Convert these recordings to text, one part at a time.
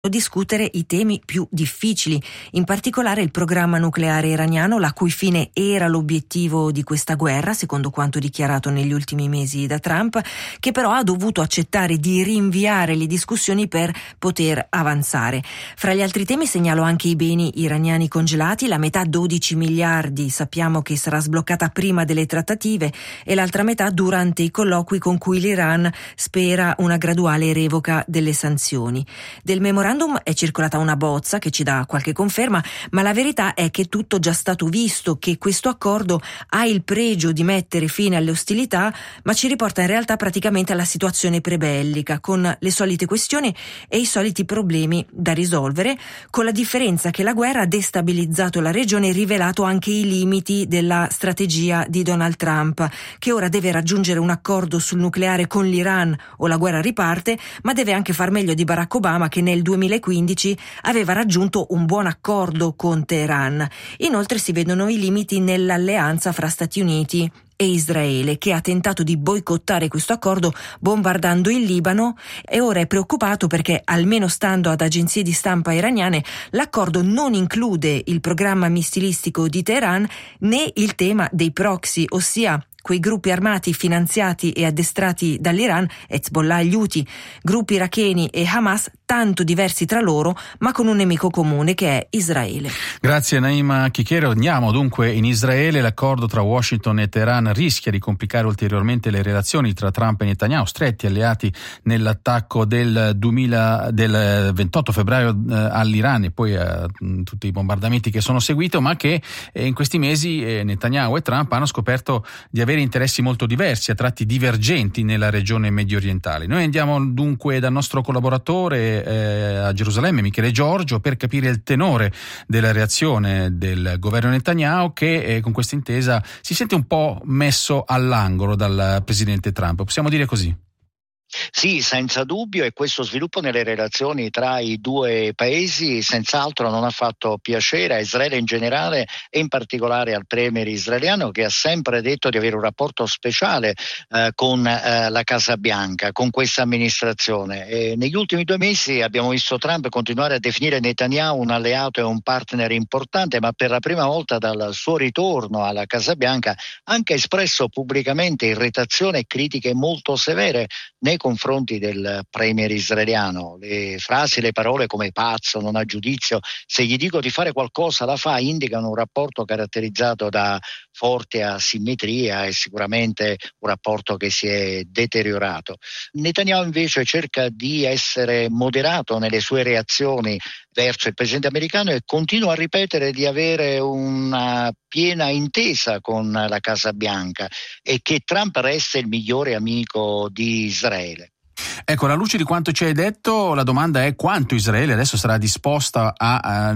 discutere i temi più difficili, in particolare il programma nucleare iraniano, la cui fine era l'obiettivo di questa guerra, secondo quanto dichiarato negli ultimi mesi da Trump, che però ha dovuto accettare di rinviare le discussioni per poter avanzare. Fra gli altri temi segnalo anche i beni iraniani congelati, la metà 12 miliardi sappiamo che sarà sbloccata prima delle trattative e l'altra metà durante i colloqui con cui l'Iran spera una graduale revoca delle sanzioni. Del memorandum è circolata una bozza che ci dà qualche conferma, ma la verità è che tutto già stato visto, che questo accordo ha il pregio di mettere fine alle ostilità, ma ci riporta in realtà praticamente alla situazione prebellica, con le solite questioni e i soliti problemi da risolvere, con la differenza che la guerra ha destabilizzato la regione e rivelato anche i limiti della strategia di Donald Trump, che ora deve raggiungere un accordo sul nucleare con l'Iran o la guerra riparte, ma deve anche far meglio di Barack Obama, che nel 2015 aveva raggiunto un buon accordo con Teheran. Inoltre si vedono i limiti nell'alleanza fra Stati Uniti e Israele, che ha tentato di boicottare questo accordo bombardando il Libano e ora è preoccupato perché, almeno stando ad agenzie di stampa iraniane, l'accordo non include il programma missilistico di Teheran né il tema dei proxy, ossia quei gruppi armati finanziati e addestrati dall'Iran, Hezbollah e gli Houthi, gruppi iracheni e Hamas, tanto diversi tra loro, ma con un nemico comune che è Israele. Grazie Naima Chichero. Andiamo dunque in Israele. L'accordo tra Washington e Teheran rischia di complicare ulteriormente le relazioni tra Trump e Netanyahu, stretti alleati nell'attacco del 28 febbraio all'Iran e poi a tutti i bombardamenti che sono seguiti, ma che in questi mesi Netanyahu e Trump hanno scoperto di avere interessi molto diversi, a tratti divergenti nella regione medio orientale. Noi andiamo dunque dal nostro collaboratore a Gerusalemme, Michele Giorgio, per capire il tenore della reazione del governo Netanyahu, che con questa intesa si sente un po' messo all'angolo dal presidente Trump. Possiamo dire così? Sì, senza dubbio, e questo sviluppo nelle relazioni tra i due paesi senz'altro non ha fatto piacere a Israele in generale e in particolare al premier israeliano, che ha sempre detto di avere un rapporto speciale con la Casa Bianca, con questa amministrazione. E negli ultimi 2 mesi abbiamo visto Trump continuare a definire Netanyahu un alleato e un partner importante, ma per la prima volta dal suo ritorno alla Casa Bianca ha anche espresso pubblicamente irritazione e critiche molto severe nei confronti del premier israeliano. Le frasi, le parole come pazzo, non ha giudizio, se gli dico di fare qualcosa la fa, indicano un rapporto caratterizzato da forte asimmetria e sicuramente un rapporto che si è deteriorato. Netanyahu invece cerca di essere moderato nelle sue reazioni verso il presidente americano e continua a ripetere di avere una piena intesa con la Casa Bianca e che Trump resta il migliore amico di Israele. Ecco, alla luce di quanto ci hai detto, la domanda è quanto Israele adesso sarà disposta a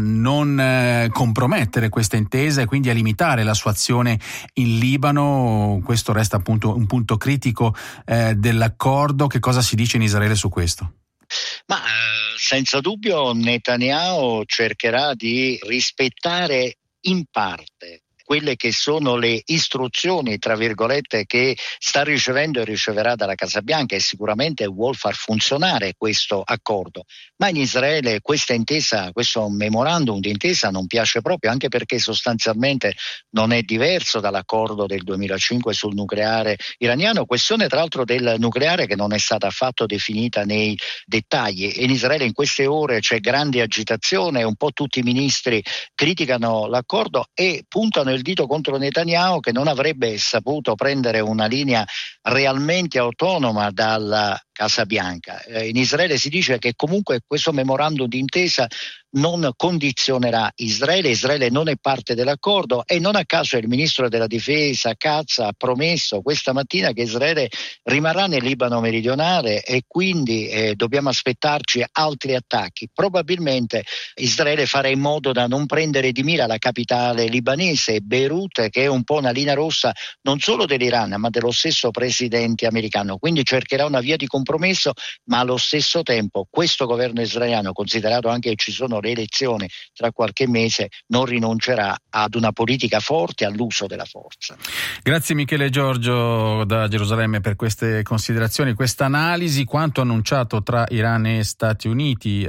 non compromettere questa intesa e quindi a limitare la sua azione in Libano. Questo resta appunto un punto critico dell'accordo. Che cosa si dice in Israele su questo? Ma senza dubbio Netanyahu cercherà di rispettare in parte quelle che sono le istruzioni, tra virgolette, che sta ricevendo e riceverà dalla Casa Bianca, e sicuramente vuol far funzionare questo accordo. Ma in Israele questa intesa, questo memorandum di intesa non piace proprio, anche perché sostanzialmente non è diverso dall'accordo del 2005 sul nucleare iraniano, questione tra l'altro del nucleare che non è stata affatto definita nei dettagli. E in Israele in queste ore c'è grande agitazione, un po' tutti i ministri criticano l'accordo e puntano il dito contro Netanyahu, che non avrebbe saputo prendere una linea realmente autonoma dalla Casa Bianca. In Israele si dice che comunque questo memorandum d'intesa non condizionerà Israele. Israele non è parte dell'accordo e non a caso il ministro della difesa Katz ha promesso questa mattina che Israele rimarrà nel Libano meridionale e quindi dobbiamo aspettarci altri attacchi. Probabilmente Israele farà in modo da non prendere di mira la capitale libanese, Beirut, che è un po' una linea rossa non solo dell'Iran ma dello stesso presidente americano. Quindi cercherà una via di compromesso, ma allo stesso tempo questo governo israeliano, considerato anche che ci sono le elezioni tra qualche mese, non rinuncerà ad una politica forte, all'uso della forza. Grazie Michele Giorgio da Gerusalemme per queste considerazioni, questa analisi. Quanto annunciato tra Iran e Stati Uniti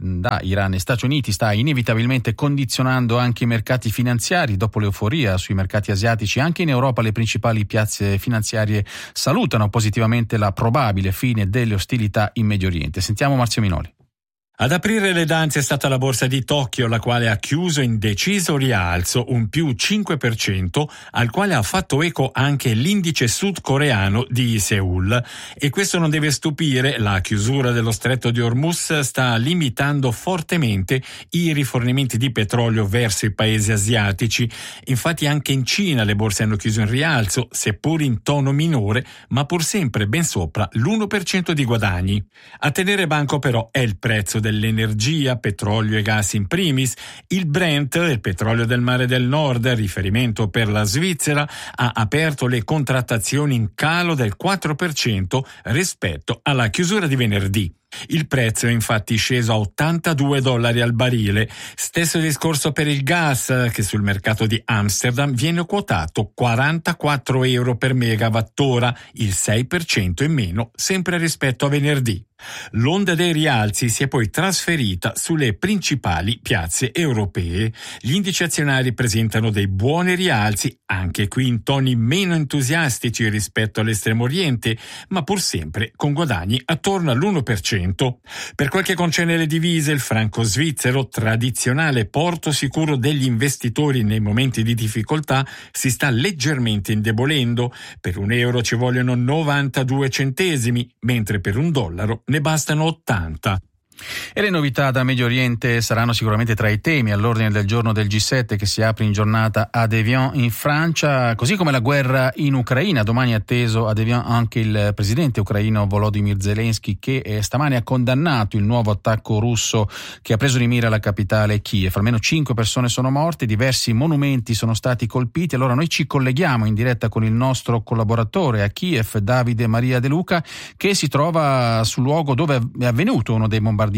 sta inevitabilmente condizionando anche i mercati finanziari. Dopo l'euforia sui mercati asiatici, anche in Europa le principali piazze finanziarie salutano positivamente la probabile fine delle ostilità in Medio Oriente. Sentiamo Marzio Minoli. Ad aprire le danze è stata la borsa di Tokyo, la quale ha chiuso in deciso rialzo, un più 5%, al quale ha fatto eco anche l'indice sudcoreano di Seoul. E questo non deve stupire, la chiusura dello stretto di Hormuz sta limitando fortemente i rifornimenti di petrolio verso i paesi asiatici. Infatti anche in Cina le borse hanno chiuso in rialzo, seppur in tono minore, ma pur sempre ben sopra l'1% di guadagni. A tenere banco però è il prezzo dell'energia, petrolio e gas in primis. Il Brent, il petrolio del Mare del Nord, riferimento per la Svizzera, ha aperto le contrattazioni in calo del 4% rispetto alla chiusura di venerdì. Il prezzo è infatti sceso a $82 al barile. Stesso discorso per il gas, che sul mercato di Amsterdam viene quotato €44 per megawattora, il 6% in meno sempre rispetto a venerdì. L'onda dei rialzi si è poi trasferita sulle principali piazze europee. Gli indici azionari presentano dei buoni rialzi, anche qui in toni meno entusiastici rispetto all'Estremo Oriente, ma pur sempre con guadagni attorno all'1%. Per quel che concerne le divise, il franco svizzero, tradizionale porto sicuro degli investitori nei momenti di difficoltà, si sta leggermente indebolendo. Per €1 ci vogliono 92 centesimi, mentre per $1 ne bastano 80. E le novità da Medio Oriente saranno sicuramente tra i temi all'ordine del giorno del G7 che si apre in giornata ad Evian in Francia, così come la guerra in Ucraina. Domani è atteso ad Evian anche il presidente ucraino Volodymyr Zelensky, che stamane ha condannato il nuovo attacco russo che ha preso di mira la capitale Kiev. Almeno 5 persone sono morte, diversi monumenti sono stati colpiti. Allora noi ci colleghiamo in diretta con il nostro collaboratore a Kiev, Davide Maria De Luca, che si trova sul luogo dove è avvenuto uno dei bombardamenti.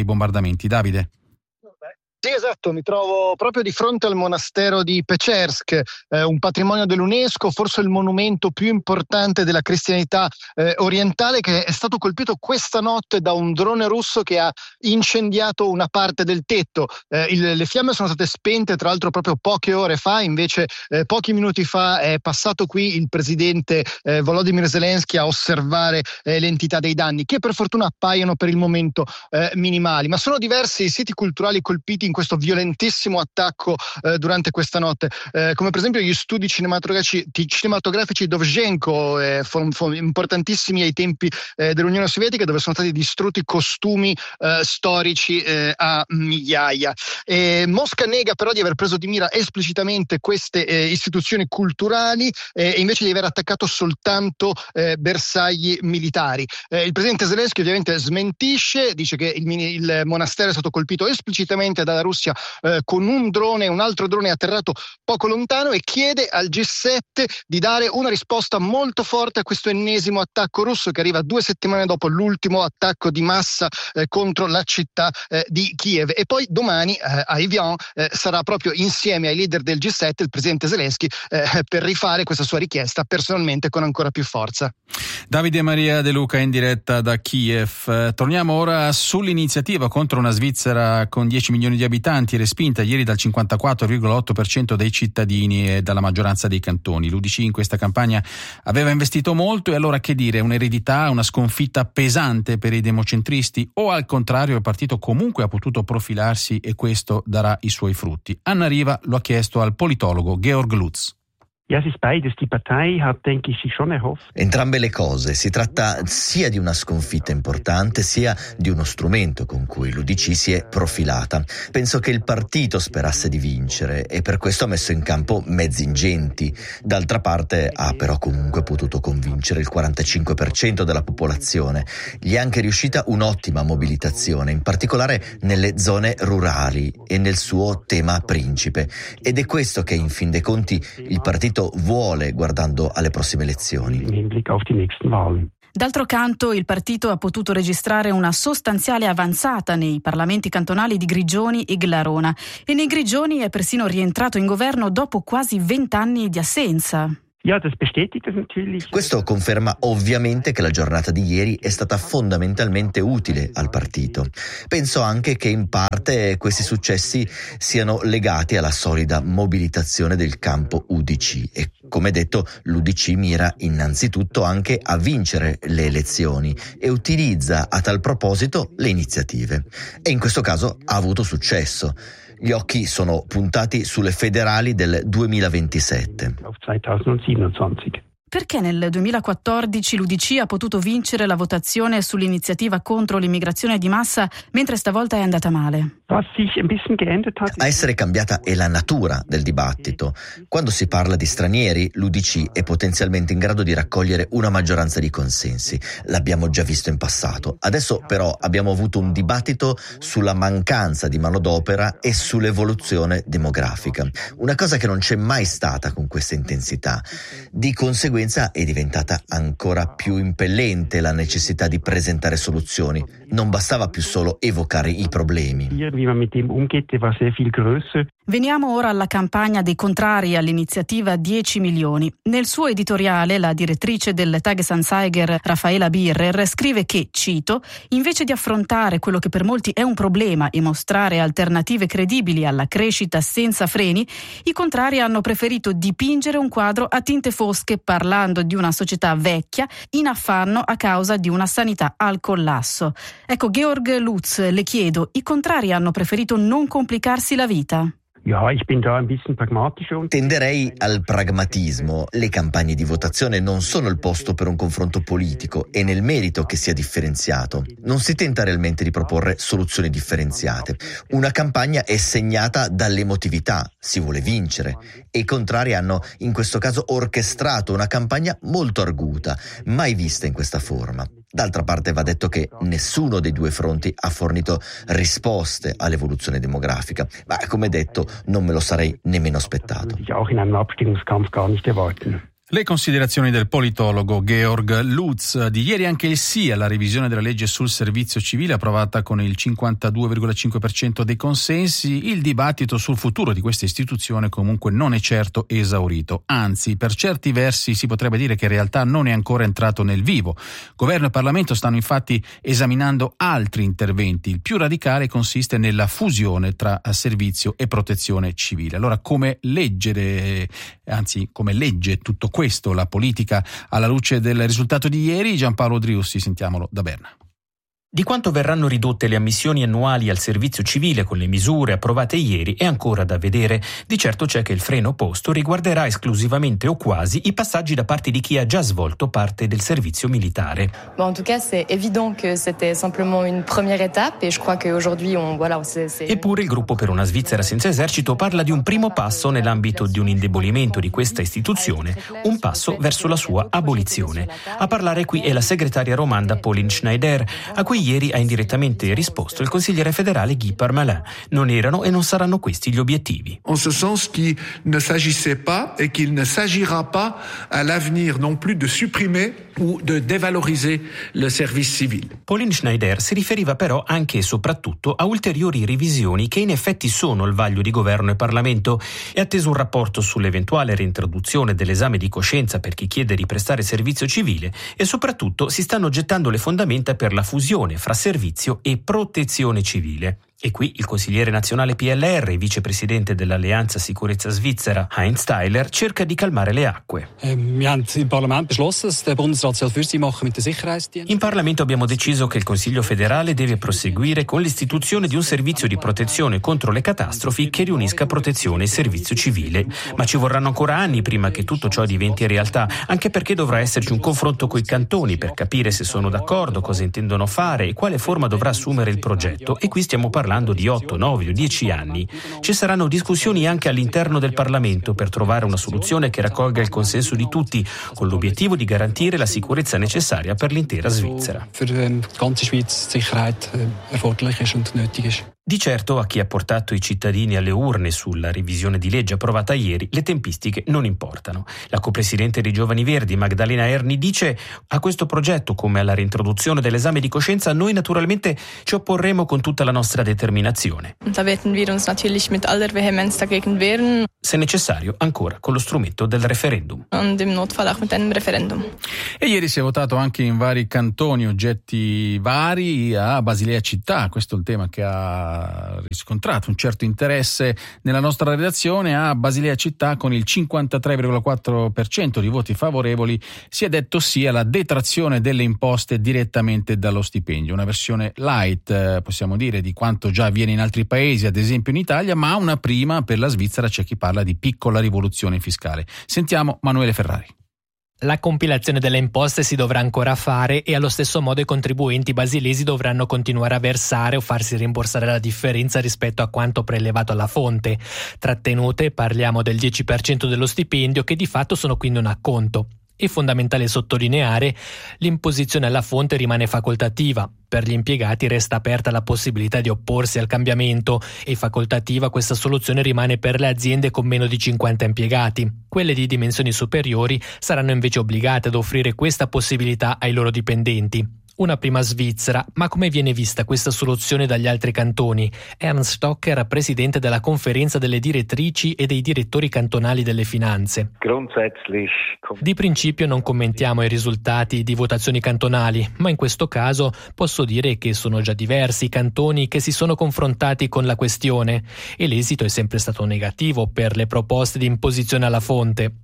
Davide. Sì, esatto, mi trovo proprio di fronte al monastero di Pechersk, un patrimonio dell'UNESCO, forse il monumento più importante della cristianità orientale, che è stato colpito questa notte da un drone russo che ha incendiato una parte del tetto. Le fiamme sono state spente, tra l'altro proprio poche ore fa, invece pochi minuti fa è passato qui il presidente Volodymyr Zelensky a osservare l'entità dei danni, che per fortuna appaiono per il momento minimali, ma sono diversi i siti culturali colpiti in questo violentissimo attacco durante questa notte, come per esempio gli studi cinematografici Dovzhenko, importantissimi ai tempi dell'Unione Sovietica, dove sono stati distrutti costumi storici a migliaia. Mosca nega però di aver preso di mira esplicitamente queste istituzioni culturali e invece di aver attaccato soltanto bersagli militari. Il presidente Zelensky ovviamente smentisce, dice che il monastero è stato colpito esplicitamente dalla Russia con un altro drone atterrato poco lontano, e chiede al G7 di dare una risposta molto forte a questo ennesimo attacco russo che arriva 2 settimane dopo l'ultimo attacco di massa contro la città di Kiev. E poi domani a Evian sarà proprio insieme ai leader del G7 il presidente Zelensky per rifare questa sua richiesta personalmente con ancora più forza. Davide Maria De Luca in diretta da Kiev. Torniamo ora sull'iniziativa contro una Svizzera con 10 milioni di abitanti, respinta ieri dal 54,8% dei cittadini e dalla maggioranza dei cantoni. L'UDC in questa campagna aveva investito molto, e allora che dire? Un'eredità, una sconfitta pesante per i democentristi, o al contrario il partito comunque ha potuto profilarsi e questo darà i suoi frutti? Anna Riva lo ha chiesto al politologo Georg Lutz. Entrambe le cose. Si tratta sia di una sconfitta importante, sia di uno strumento con cui l'UDC si è profilata. Penso che il partito sperasse di vincere e per questo ha messo in campo mezzi ingenti. D'altra parte ha però comunque potuto convincere il 45% della popolazione. Gli è anche riuscita un'ottima mobilitazione, in particolare nelle zone rurali e nel suo tema principe. Ed è questo che in fin dei conti il partito vuole guardando alle prossime elezioni. D'altro canto, il partito ha potuto registrare una sostanziale avanzata nei parlamenti cantonali di Grigioni e Glarona e nei Grigioni è persino rientrato in governo dopo quasi 20 anni di assenza. Questo conferma ovviamente che la giornata di ieri è stata fondamentalmente utile al partito. Penso anche che in parte questi successi siano legati alla solida mobilitazione del campo UDC e, come detto, l'UDC mira innanzitutto anche a vincere le elezioni e utilizza a tal proposito le iniziative. E in questo caso ha avuto successo. Gli occhi sono puntati sulle federali del 2027. Perché nel 2014 l'UDC ha potuto vincere la votazione sull'iniziativa contro l'immigrazione di massa, mentre stavolta è andata male? A essere cambiata è la natura del dibattito. Quando si parla di stranieri, l'UDC è potenzialmente in grado di raccogliere una maggioranza di consensi. L'abbiamo già visto in passato. Adesso però abbiamo avuto un dibattito sulla mancanza di manodopera e sull'evoluzione demografica. Una cosa che non c'è mai stata con questa intensità. Di conseguenza è diventata ancora più impellente la necessità di presentare soluzioni. Non bastava più solo evocare i problemi. Veniamo ora alla campagna dei contrari all'iniziativa 10 milioni. Nel suo editoriale, la direttrice del Tagesanzeiger, Raffaela Birrer, scrive che, cito, invece di affrontare quello che per molti è un problema e mostrare alternative credibili alla crescita senza freni, i contrari hanno preferito dipingere un quadro a tinte fosche parlando di una società vecchia in affanno a causa di una sanità al collasso. Ecco, Georg Lutz, le chiedo, i contrari hanno preferito non complicarsi la vita? Tenderei al pragmatismo. Le campagne di votazione non sono il posto per un confronto politico e nel merito che sia differenziato. Non si tenta realmente di proporre soluzioni differenziate. Una campagna è segnata dall'emotività, si vuole vincere e i contrari hanno in questo caso orchestrato una campagna molto arguta, mai vista in questa forma. D'altra parte va detto che nessuno dei due fronti ha fornito risposte all'evoluzione demografica, ma come detto non me lo sarei nemmeno aspettato. Le considerazioni del politologo Georg Lutz. Di ieri anche il sì alla revisione della legge sul servizio civile, approvata con il 52,5% dei consensi. Il dibattito sul futuro di questa istituzione comunque non è certo esaurito, anzi per certi versi si potrebbe dire che in realtà non è ancora entrato nel vivo. Governo e Parlamento stanno infatti esaminando altri interventi. Il più radicale consiste nella fusione tra servizio e protezione civile. Allora come legge tutto questo la politica alla luce del risultato di ieri? Giampaolo Driussi, sentiamolo da Berna. Di quanto verranno ridotte le ammissioni annuali al servizio civile con le misure approvate ieri è ancora da vedere. Di certo c'è che il freno posto riguarderà esclusivamente o quasi i passaggi da parte di chi ha già svolto parte del servizio militare. En tout cas, c'est évident que c'était simplement une première étape et je crois qu'aujourd'hui Eppure il gruppo per una Svizzera senza esercito parla di un primo passo nell'ambito di un indebolimento di questa istituzione, un passo verso la sua abolizione. A parlare qui è la segretaria romanda Pauline Schneider, a cui ieri ha indirettamente risposto il consigliere federale Guy Parmelin. Non erano e non saranno questi gli obiettivi. En ce sens qu'il ne s'agissait pas et qu'il ne s'agira pas à l'avenir non plus de supprimer ou de dévaloriser le service civil. Pauline Schneider si riferiva però anche e soprattutto a ulteriori revisioni che in effetti sono al vaglio di governo e Parlamento. È atteso un rapporto sull'eventuale reintroduzione dell'esame di coscienza per chi chiede di prestare servizio civile e soprattutto si stanno gettando le fondamenta per la fusione fra servizio e protezione civile. E qui il consigliere nazionale PLR e vicepresidente dell'Alleanza Sicurezza Svizzera, Heinz Steiler, cerca di calmare le acque. In Parlamento abbiamo deciso che il Consiglio federale deve proseguire con l'istituzione di un servizio di protezione contro le catastrofi che riunisca protezione e servizio civile. Ma ci vorranno ancora anni prima che tutto ciò diventi realtà, anche perché dovrà esserci un confronto coi cantoni per capire se sono d'accordo, cosa intendono fare e quale forma dovrà assumere il progetto. E qui stiamo parlando di 8, 9 o 10 anni. Ci saranno discussioni anche all'interno del Parlamento per trovare una soluzione che raccolga il consenso di tutti, con l'obiettivo di garantire la sicurezza necessaria per l'intera Svizzera. Di certo, a chi ha portato i cittadini alle urne sulla revisione di legge approvata ieri, le tempistiche non importano. La copresidente dei Giovani Verdi, Magdalena Erni, dice: a questo progetto, come alla reintroduzione dell'esame di coscienza, noi naturalmente ci opporremo con tutta la nostra determinazione. Da werden wir uns natürlich mit aller Vehemenz dagegen wehren. Se necessario, ancora con lo strumento del referendum. Und im Notfall auch mit einem Referendum. E ieri si è votato anche in vari cantoni, oggetti vari, a Basilea città. Questo è il tema che ha riscontrato un certo interesse nella nostra redazione. A Basilea città, con il 53,4% di voti favorevoli, si è detto sì alla detrazione delle imposte direttamente dallo stipendio, una versione light, possiamo dire, di quanto già avviene in altri paesi, ad esempio in Italia, ma una prima per la Svizzera. C'è chi parla di piccola rivoluzione fiscale. Sentiamo Manuele Ferrari. La compilazione delle imposte si dovrà ancora fare e allo stesso modo i contribuenti basilesi dovranno continuare a versare o farsi rimborsare la differenza rispetto a quanto prelevato alla fonte. Trattenute, parliamo del 10% dello stipendio, che di fatto sono quindi un acconto. È fondamentale sottolineare: l'imposizione alla fonte rimane facoltativa. Per gli impiegati resta aperta la possibilità di opporsi al cambiamento e facoltativa questa soluzione rimane per le aziende con meno di 50 impiegati. Quelle di dimensioni superiori saranno invece obbligate ad offrire questa possibilità ai loro dipendenti. Una prima svizzera, ma come viene vista questa soluzione dagli altri cantoni? Ernst Stocker, presidente della conferenza delle direttrici e dei direttori cantonali delle finanze. Di principio non commentiamo i risultati di votazioni cantonali, ma in questo caso posso dire che sono già diversi i cantoni che si sono confrontati con la questione e l'esito è sempre stato negativo per le proposte di imposizione alla fonte.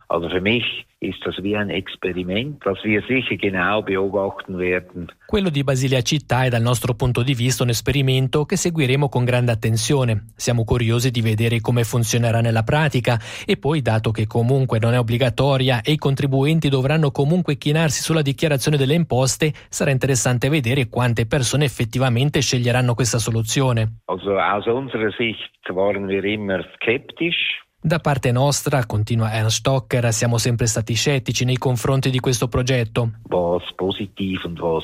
Quello di Basilea città è dal nostro punto di vista un esperimento che seguiremo con grande attenzione. Siamo curiosi di vedere come funzionerà nella pratica e poi, dato che comunque non è obbligatoria e i contribuenti dovranno comunque chinarsi sulla dichiarazione delle imposte, sarà interessante vedere quante persone effettivamente sceglieranno questa soluzione. Aus unserer Sicht waren wir immer skeptisch. Da parte nostra, continua Ernst Stocker, siamo sempre stati scettici nei confronti di questo progetto. Was positiv und was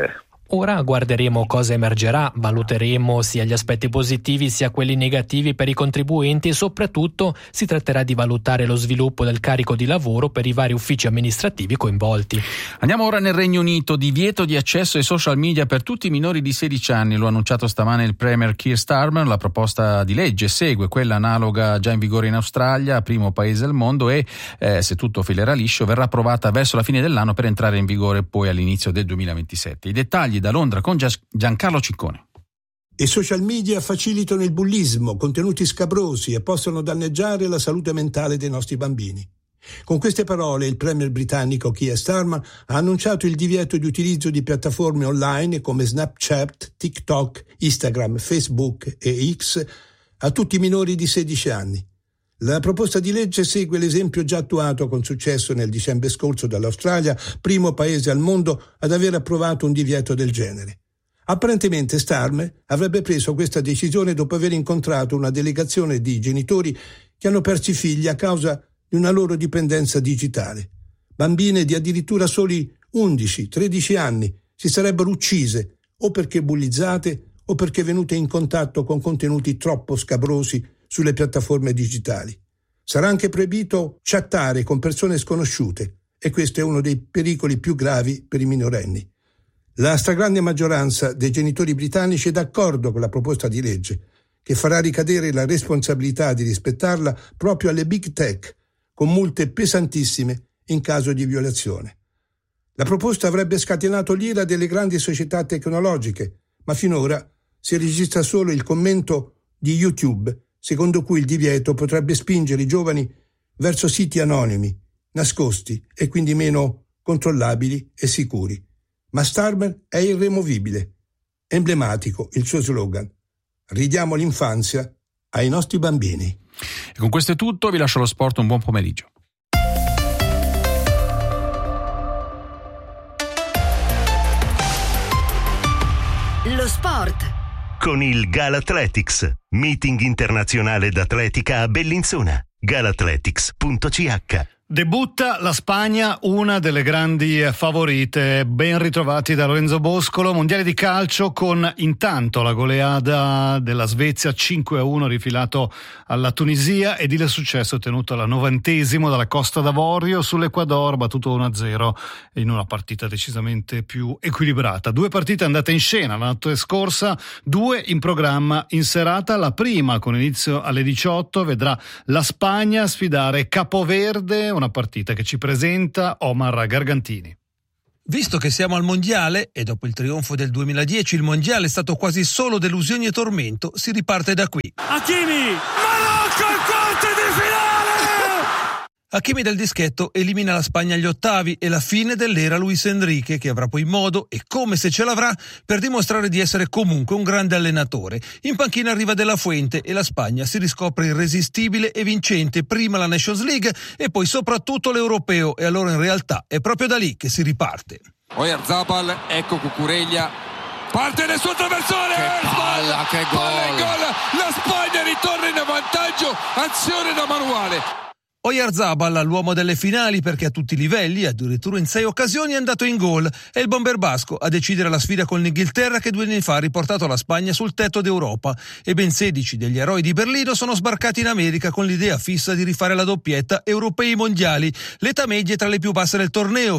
Ora guarderemo cosa emergerà, valuteremo sia gli aspetti positivi sia quelli negativi per i contribuenti e soprattutto si tratterà di valutare lo sviluppo del carico di lavoro per i vari uffici amministrativi coinvolti. Andiamo ora nel Regno Unito. Divieto di accesso ai social media per tutti i minori di 16 anni. Lo ha annunciato stamane il Premier Keir Starmer. La proposta di legge segue quella analoga già in vigore in Australia, primo paese al mondo, e se tutto filerà liscio verrà approvata verso la fine dell'anno per entrare in vigore poi all'inizio del 2027. I dettagli da Londra con Giancarlo Ciccone. I social media facilitano il bullismo, contenuti scabrosi, e possono danneggiare la salute mentale dei nostri bambini. Con queste parole il premier britannico Keir Starmer ha annunciato il divieto di utilizzo di piattaforme online come Snapchat, TikTok, Instagram, Facebook e X a tutti i minori di 16 anni. La proposta di legge segue l'esempio già attuato con successo nel dicembre scorso dall'Australia, primo paese al mondo ad aver approvato un divieto del genere. Apparentemente Starmer avrebbe preso questa decisione dopo aver incontrato una delegazione di genitori che hanno perso i figli a causa di una loro dipendenza digitale. Bambine di addirittura soli 11-13 anni si sarebbero uccise o perché bullizzate o perché venute in contatto con contenuti troppo scabrosi sulle piattaforme digitali. Sarà anche proibito chattare con persone sconosciute e questo è uno dei pericoli più gravi per i minorenni. La stragrande maggioranza dei genitori britannici è d'accordo con la proposta di legge, che farà ricadere la responsabilità di rispettarla proprio alle big tech, con multe pesantissime in caso di violazione. La proposta avrebbe scatenato l'ira delle grandi società tecnologiche, ma finora si registra solo il commento di YouTube, secondo cui il divieto potrebbe spingere i giovani verso siti anonimi, nascosti e quindi meno controllabili e sicuri. Ma Starmer è irremovibile. Emblematico il suo slogan: ridiamo l'infanzia ai nostri bambini. E con questo è tutto, vi lascio allo sport, un buon pomeriggio. Lo sport con il Galathletics, meeting internazionale d'atletica a Bellinzona. Galathletics.ch Debutta la Spagna, una delle grandi favorite. Ben ritrovati da Lorenzo Boscolo. Mondiale di calcio con intanto la goleada della Svezia 5-1 rifilato alla Tunisia ed il successo ottenuto al 90° dalla Costa d'Avorio sull'Ecuador, battuto 1-0 in una partita decisamente più equilibrata. 2 partite andate in scena la notte scorsa, 2 in programma in serata. La prima, con inizio alle 18, vedrà la Spagna sfidare Capoverde, una partita che ci presenta Omar Gargantini. Visto che siamo al Mondiale e dopo il trionfo del 2010 il Mondiale è stato quasi solo delusioni e tormento, si riparte da qui. Hakimi! Marocco ai quarti di finale! Hakimi del dischetto elimina la Spagna agli ottavi e la fine dell'era Luis Enrique, che avrà poi modo, e come se ce l'avrà, per dimostrare di essere comunque un grande allenatore. In panchina arriva De La Fuente e la Spagna si riscopre irresistibile e vincente prima la Nations League e poi soprattutto l'Europeo, e allora in realtà è proprio da lì che si riparte. Oyarzabal, ecco Cucurella, parte nel suo traversone, che palla, che gol! La Spagna ritorna in vantaggio, azione da manuale. Oyarzabal, l'uomo delle finali perché a tutti i livelli, addirittura in 6 occasioni, è andato in gol. È il bomber basco a decidere la sfida con l'Inghilterra che 2 anni fa ha riportato la Spagna sul tetto d'Europa. E ben 16 degli eroi di Berlino sono sbarcati in America con l'idea fissa di rifare la doppietta europei mondiali. L'età media è tra le più basse del torneo,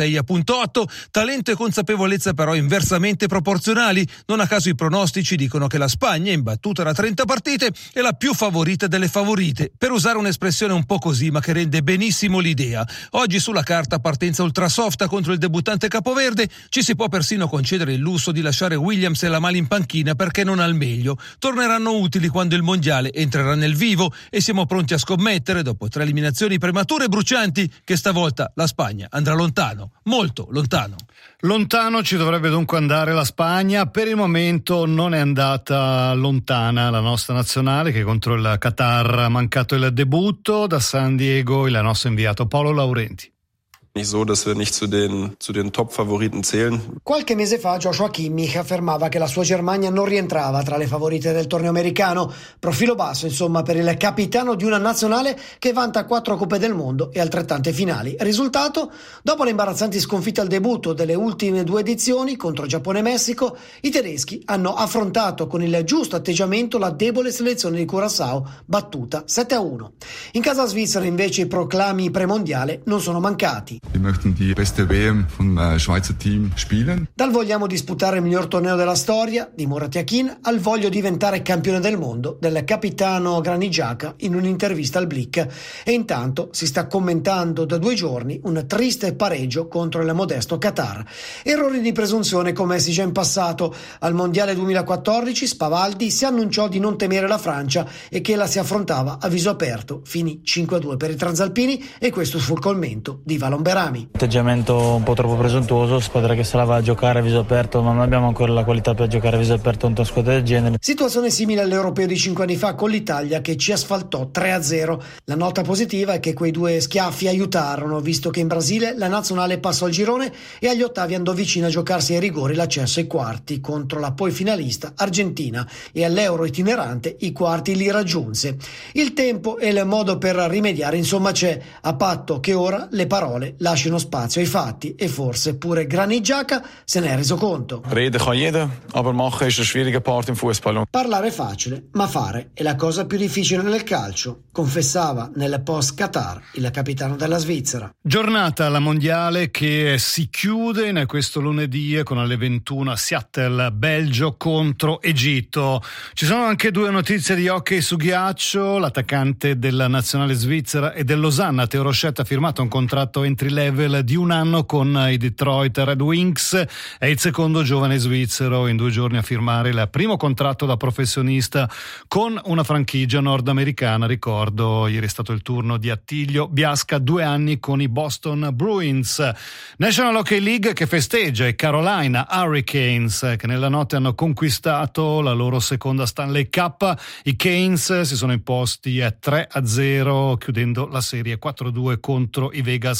26,8. Talento e consapevolezza però inversamente proporzionali. Non a caso i pronostici dicono che la Spagna, imbattuta da 30 partite, è la più favorita delle favorite, per usare un'espressione un po' così, ma che rende benissimo l'idea. Oggi sulla carta partenza ultrasofta contro il debuttante Capoverde, ci si può persino concedere il lusso di lasciare Williams e Lamela in panchina perché non al meglio. Torneranno utili quando il mondiale entrerà nel vivo e siamo pronti a scommettere, dopo 3 eliminazioni premature e brucianti, che stavolta la Spagna andrà lontano, molto lontano. Lontano ci dovrebbe dunque andare la Spagna. Per il momento non è andata lontana la nostra nazionale, che contro il Qatar ha mancato il debutto. Da San Diego il nostro inviato Paolo Laurenti. Nicht so, dass wir nicht zu den Top-Favoriten zählen. Qualche mese fa Joshua Kimmich affermava che la sua Germania non rientrava tra le favorite del torneo americano. Profilo basso, insomma, per il capitano di una nazionale che vanta 4 Coppe del Mondo e altrettante finali. Risultato? Dopo le imbarazzanti sconfitte al debutto delle ultime 2 edizioni contro Giappone e Messico, i tedeschi hanno affrontato con il giusto atteggiamento la debole selezione di Curaçao, battuta 7-1. In casa svizzera invece i proclami premondiale non sono mancati. Wir möchten die beste WM vom Schweizer Team spielen. Dal vogliamo disputare il miglior torneo della storia di Murat Yakin al voglio diventare campione del mondo del capitano Granit Xhaka in un'intervista al Blick. E intanto si sta commentando da 2 giorni un triste pareggio contro il modesto Qatar. Errori di presunzione commessi già in passato. Al Mondiale 2014 Spavaldi si annunciò di non temere la Francia e che la si affrontava a viso aperto. Finì 5-2 per i transalpini e questo fu il commento di Valon Berami. Atteggiamento un po' troppo presuntuoso, squadra che se la va a giocare a viso aperto, ma non abbiamo ancora la qualità per giocare a viso aperto contro una squadra del genere. Situazione simile all'Europeo di 5 anni fa con l'Italia che ci asfaltò 3-0. La nota positiva è che quei 2 schiaffi aiutarono, visto che in Brasile la nazionale passò il girone e agli ottavi andò vicino a giocarsi ai rigori l'accesso ai quarti contro la poi finalista Argentina e all'Euro itinerante i quarti li raggiunse. Il tempo e il modo per rimediare insomma c'è, a patto che ora le parole lasciano spazio ai fatti e forse pure Granit Xhaka se ne è reso conto. Reden kann jeder, aber machen ist ein schwieriger Part im Fußball. Parlare è facile, ma fare è la cosa più difficile nel calcio, confessava nel post-Qatar il capitano della Svizzera. Giornata alla mondiale che si chiude in questo lunedì con alle 21 a Seattle, Belgio contro Egitto. Ci sono anche 2 notizie di hockey su ghiaccio. L'attaccante della nazionale svizzera e del Losanna, Theo Rochette, ha firmato un contratto entry level di 1 anno con i Detroit Red Wings. È il secondo giovane svizzero in 2 giorni a firmare il primo contratto da professionista con una franchigia nordamericana. Ricordo, ieri è stato il turno di Attilio Biasca, 2 anni con i Boston Bruins. National Hockey League che festeggia i Carolina Hurricanes che nella notte hanno conquistato la loro seconda Stanley Cup. I Canes si sono imposti 3-0 chiudendo la serie 4-2 contro i Vegas Golden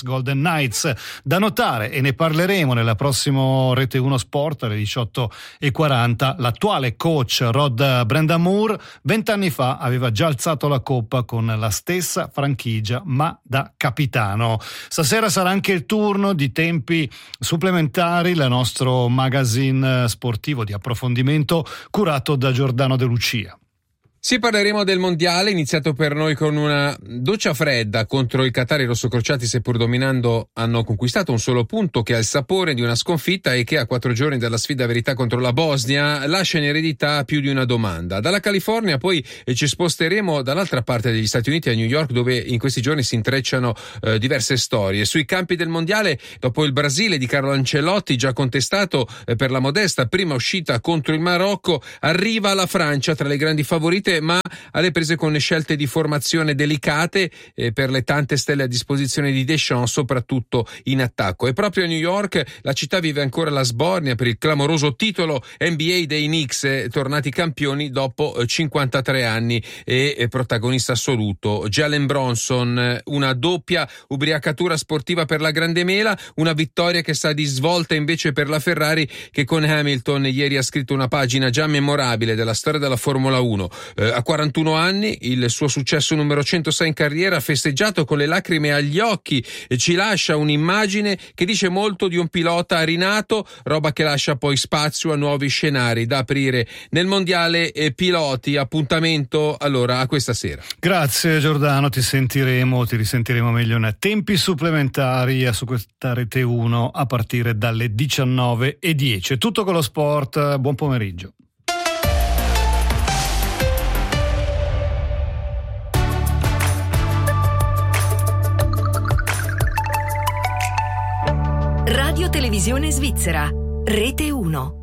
Nights. Da notare, e ne parleremo nella prossima Rete 1 Sport alle 18:40, l'attuale coach Rod Brandamore 20 anni fa aveva già alzato la coppa con la stessa franchigia, ma da capitano. Stasera sarà anche il turno di Tempi supplementari, il nostro magazine sportivo di approfondimento curato da Giordano De Lucia. Sì, parleremo del mondiale, iniziato per noi con una doccia fredda contro il Qatar. I rossocrociati, seppur dominando, hanno conquistato un solo punto che ha il sapore di una sconfitta e che a 4 giorni dalla sfida verità contro la Bosnia lascia in eredità più di una domanda. Dalla California poi ci sposteremo dall'altra parte degli Stati Uniti, a New York, dove in questi giorni si intrecciano diverse storie. Sui campi del mondiale, dopo il Brasile di Carlo Ancelotti, già contestato per la modesta prima uscita contro il Marocco, arriva la Francia tra le grandi favorite, ma alle prese con scelte di formazione delicate per le tante stelle a disposizione di Deschamps, soprattutto in attacco. E proprio a New York la città vive ancora la sbornia per il clamoroso titolo NBA dei Knicks, tornati campioni dopo 53 anni, e protagonista assoluto Jalen Bronson. Una doppia ubriacatura sportiva per la Grande Mela, una vittoria che sa di svolta invece per la Ferrari, che con Hamilton ieri ha scritto una pagina già memorabile della storia della Formula 1. A 41 anni, il suo successo numero 106 in carriera, festeggiato con le lacrime agli occhi, ci lascia un'immagine che dice molto di un pilota rinato, roba che lascia poi spazio a nuovi scenari da aprire nel mondiale piloti. Appuntamento allora a questa sera. Grazie Giordano, ti risentiremo meglio in tempi supplementari su questa Rete 1 a partire dalle 19:10. Tutto con lo sport, buon pomeriggio. Radio Televisione Svizzera, Rete 1.